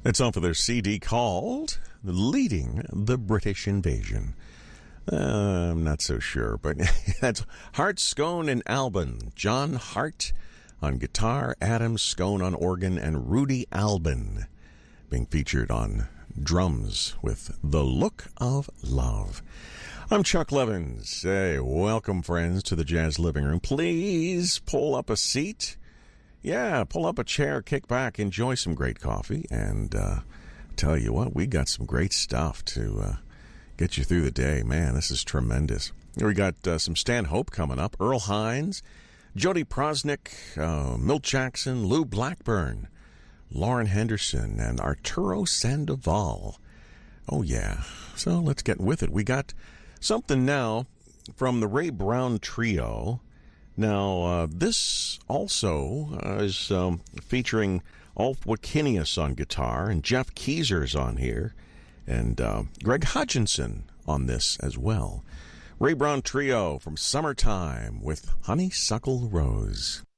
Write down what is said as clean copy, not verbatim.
It's off of their CD called Leading the British Invasion. I'm not so sure, but that's Hart, Scone, and Albin. John Hart on guitar, Adam Scone on organ, and Rudy Albin being featured on drums with The Look of Love. I'm Chuck Levins. Hey, welcome, friends, to the Jazz Living Room. Please pull up a seat. Yeah, pull up a chair, kick back, enjoy some great coffee, and tell you what, we got some great stuff to get you through the day. Man, this is tremendous. We got some Stan Hope coming up, Earl Hines, Jody Prosnick, Milt Jackson, Lou Blackburn, Lauren Henderson, and Arturo Sandoval. Oh, yeah. So let's get with it. We got something now from the Ray Brown Trio. Now, this also is featuring Alf Wakinius on guitar, and Jeff Keezer's on here, and Greg Hutchinson on this as well. Ray Brown Trio from Summertime with Honeysuckle Rose.